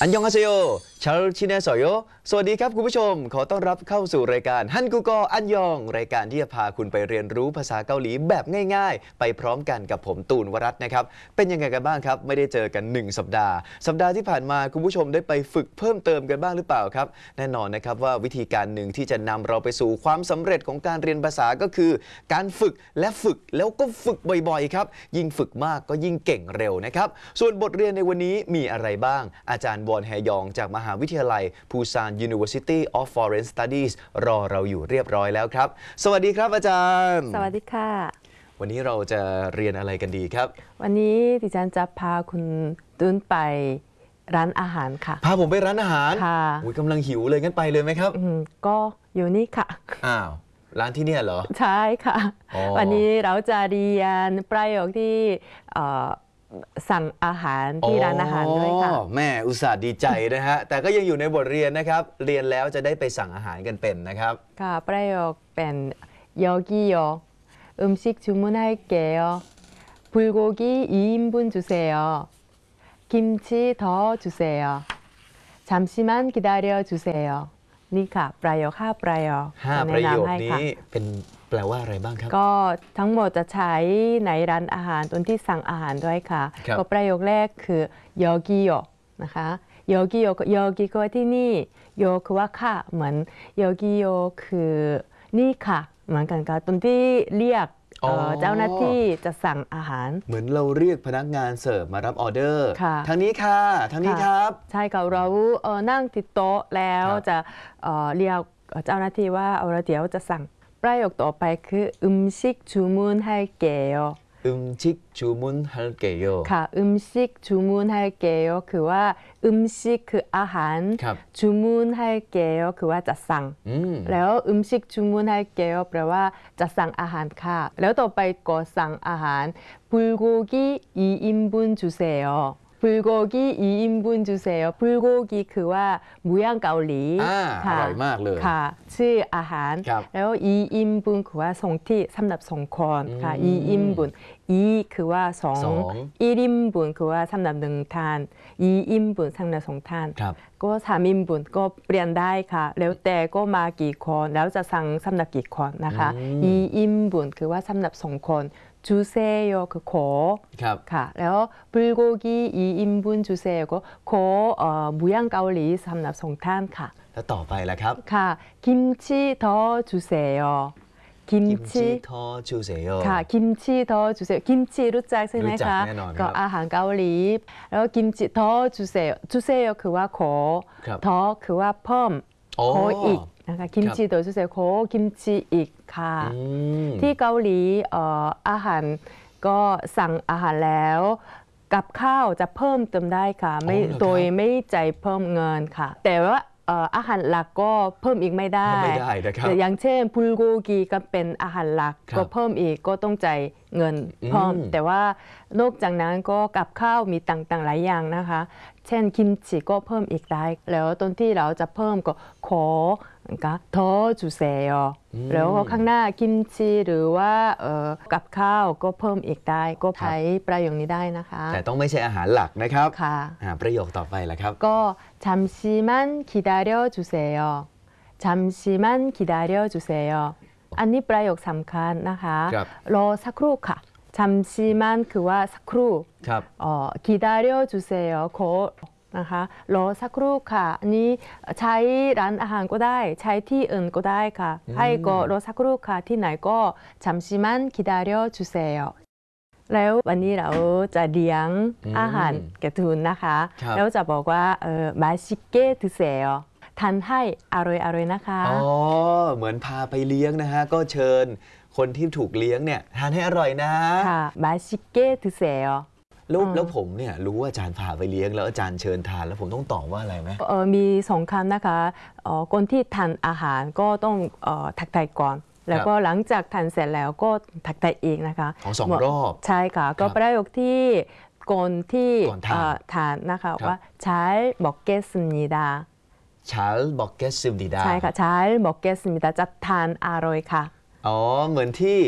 อันยองอาเซโยชาลชินเนสโยสวัสดีครับคุณผู้ชมขอต้อนรับเข้าสู่รายการฮันกูกออันยองรายการที่จะพาคุณไปเรียนรู้ภาษาเกาหลีแบบง่ายๆไปพร้อมกันกับผมตูนวรัตน์นะครับเป็นยังไงกันบ้างครับไม่ได้เจอกัน1สัปดาห์ที่ผ่านมาคุณผู้ชมได้ไปฝึกเพิ่มเติมกันบ้างหรือเปล่าครับแน่นอนนะครับว่าวิธีการหนึ่งที่จะนำเราไปสู่ความสำเร็จของการเรียนภาษาก็คือการฝึกและฝึกแล้วก็ฝึกบ่อยๆครับยิ่งฝึกมากก็ยิ่งเก่งเร็วนะครับส่วนบทเรียนในวันนี้มีอะไรบ้างอาจารย์วอนแฮยองจากมหาวิทยาลัยปูซาน University of Foreign Studies รอเราอยู่เรียบร้อยแล้วครับสวัสดีครับอาจารย์สวัสดีค่ะวันนี้เราจะเรียนอะไรกันดีครับวันนี้ดิฉันจะพาคุณตุ้นไปร้านอาหารค่ะพาผมไปร้านอาหารค่ะกำลังหิวเลยงั้นไปเลยไหมครับก็อยู่นี่ค่ะอ้าวร้านที่เนี่ยเหรอใช่ค่ะวันนี้เราจะเรียนประโยคที่สั่งอาหารที่ร้านอาหารด้วยค่ะแม่อุตส่าห์ดีใจนะฮะแต่ก็ยังอยู่ในบทเรียนนะครับเรียนแล้วจะได้ไปสั่งอาหารกันเป็นนะครับค่ะประโยคเป็น여기요 음식 주문할게요 불고기 2인분 주세요 김치 더 주세요 잠시만 기다려 주세요นี่ค่ะประโยค5ประโยค 5ประโยคนี้เป็นแปลว่าอะไรบ้างครับก็ทั้งหมดจะใช้ในร้านอาหารตอนที่สั่งอาหารด้วยค่ะก็ประโยคแรกคือ여기요นะคะ여기요 여기คือที่นี่โยคือว่าค่ะเหมือน여기요คือนี่ค่ะเหมือนกันค่ะตอนที่เรียกเจ้าหน้าที่จะสั่งอาหารเหมือนเราเรียกพนักงานเสิร์ฟมารับออเดอร์ทางนี้ค่ะทางนี้ครับใช่ค่ะเรานั่งติดโต๊ะแล้วจะเรียกเจ้าหน้าที่ว่าเดี๋ยวจะสั่งประโยคต่อไปคือ음식 주문할게요 음식 주문할게요 ค่ะ음식 주문할게요คือว่า음식คืออาหาร주문할게요คือว่าจะสั่งแล้ว음식 주문할게요แปลว่าจะสั่งอาหารค่ะแล้วต่อไปก็สั่งอาหาร불고기 2인분 주세요 불고기 2인분 주세요 불고기คือว่าหมูย่างเกาหลีอร่อยมากเลยค่ะชื่ออาหารแล้ว2인분คือว่าส่งที่สำหรับ2คนค่ะ2인분 คือว่า2 1인분คือว่าสำหรับ1ทาน2인분สำหรับ2ทานก็3인분ก็เปลี่ยนได้ค่ะแล้วแต่ก็มากี่คนแล้วจะสั่งสำหรับกี่คนนะคะ2인분คือว่าสำหรับ2คน주세요คือขอค่ะแล้ว불고기 2인분 주세요ก็ขอหมูย่างเกาหลีสำหรับ2ท่านค่ะแล้วต่อไปล่ะครับค่ะ김치 더 주세요 김치 더 주세요 ค่ะ김치 더 주세요 김치รู้จักใช่ไหมคะก็อาหารเกาหลีแล้ว김치 더 주세요 주세요คือว่าขอ더คือว่าเพิ่มขออีกนะคะกิมจิตัว주세요ขอกิมจิอีกค่ะที่เกาหลีอาหารก็สั่งอาหารแล้วกับข้าวจะเพิ่มเติมได้ค่ะไม่โดยไม่จ่ายเพิ่มเงินค่ะแต่ว่าอาหารหลักก็เพิ่มอีกไม่ได้นะครับอย่างเช่น불고기ก็เป็นอาหารหลักก็เพิ่มอีกก็ต้องจ่ายเงินเพิ่มแต่ว่านอกจากนั้นก็กับข้าวมีต่างๆหลายอย่างนะคะเช่นกิมจิก็เพิ่มอีกได้แล้วตอนที่เราจะเพิ่มก็ขอ더 주세요แล้วข้างหน้ากิมจิหรือว่ากับข้าวก็เพิ่มอีกได้ก็ใช้ประโยคนี้ได้นะคะแต่ต้องไม่ใช่อาหารหลักนะครับค่ะประโยคต่อไปล่ะครับก็잠시만 기다려 주세요 잠시만 기다려 주세요อันนี้ประโยคสำคัญนะคะรอสักครู่ค่ะ잠시만คือว่าสักครู่기다려 주세요ขอนะคะรอสักครู่ค่ะอันนี้ใช้ร้านอาหารก็ได้ใช้ที่อื่นก็ได้ค่ะให้ก็รอสักครู่ค่ะที่ไหนก็잠시만 기다려 주세요แล้ววันนี้เราจะเลี้ยงอาหารกระทุนนะคะแล้วจะบอกว่า맛있게 드세요ทานให้อร่อยนะคะเหมือนพาไปเลี้ยงนะฮะก็เชิญคนที่ถูกเลี้ยงเนี่ยทานให้อร่อยนะค่ะ맛있게 드세요 แล้วผมเนี่ยรู้ว่าอาจารย์พาไปเลี้ยงแล้วอาจารย์เชิญทานแล้วผมต้องตอบว่าอะไรไหมมี2 คำนะคะคนที่ทานอาหารก็ต้องทักทายก่อนแล้วก็หลังจากทานเสร็จแล้วก็ทักทายอีกนะคะ 2 รอบใช่ค่ะก็ประโยคที่ก่อนที่ทานนะคะว่า잘 먹겠습니다 잘 먹겠습니다 ใช่ค่ะ잘 먹겠습니다จะทานอร่อยค่ะเหมือนที่ค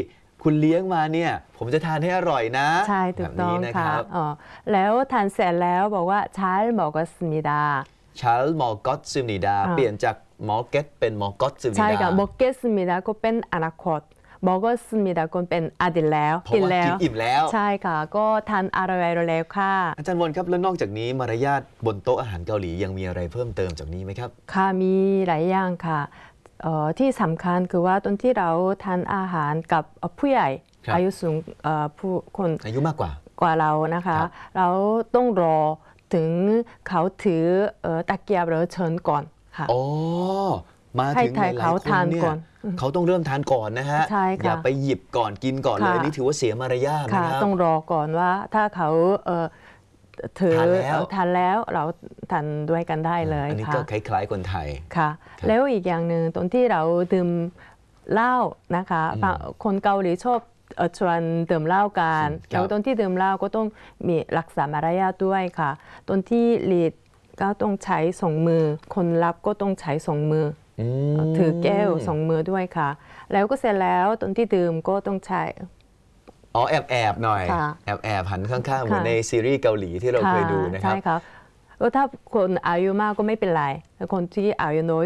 คุณเลี้ยงมาเนี่ยผมจะทานให้อร่อยนะใช่ถูกต้องแบบนี้นะคค่ะรับแล้วทานเสร็จแล้วบอกว่า잘 먹었습니다 ชาร์ลมอร์กอตซึมนิดาเปลี่ยนจากมอร์เก็ตเป็นมอร์กอตซึมนิใช่ดาค่ะ 먹겠습니다 ก็เป็นอนาคต 먹었습니다 ก็เป็นอดีตแล้วเพราะว่ากินอิ่มแล้วใช่ค่ะ ก็ทานอร่อยแล้วค่ะอาจารย์วนครับแล้วนอกจากนี้มารยาทบนโต๊ะอาหารเกาหลียังมีอะไรเพิ่มเติมจากนี้ไหมครับค่ะมีหลายอย่างค่ะที่สำคัญคือว่าตอนที่เราทานอาหารกับผู้ใหญ่ครับอายุสูงผู้คนอายุมากกว่ากว่าเรานะคะครับเราต้องรอถึงเขาถือตะเกียบหรือเชิญก่อนค่ะอ๋อมาถึงหให้ลายเขาๆคนทานเนี่ยก่อนเขาต้องเริ่มทานก่อนนะฮะใช่ค่ะอย่าไปหยิบก่อนกินก่อนเลยค่ะนี่ถือว่าเสียมารยาทนะค่ะครับต้องรอก่อนว่าถ้าเขาถือทานแล้วทานแล้วเราทานด้วยกันได้เลยอันนี้ค่ะก็คล้ายๆคนไทยค่ะครับแล้วอีกอย่างหนึ่งตอนที่เราดื่มเหล้านะคะบางคนเกาหลีชอบชวนดื่มเหล้ากันครับแล้วตอนที่ดื่มเหล้าก็ต้องมีรักษามารยาทด้วยค่ะตอนที่ลีดก็ต้องใช้สองมือ คนรับก็ต้องใช้สองมืออืมถือแก้วสองมือด้วยค่ะ แล้วก็เสร็จแล้วตอนที่ดื่มก็ต้องใช้อ๋อแอบหน่อยค่ะแอบหันข้างๆเหมือนค่ะในซีรีส์เกาหลีที่เราเคยดูนะครับใช่ค่ะก็ถ้าคนอายุมากก็ไม่เป็นไรแต่คนที่อายุน้อย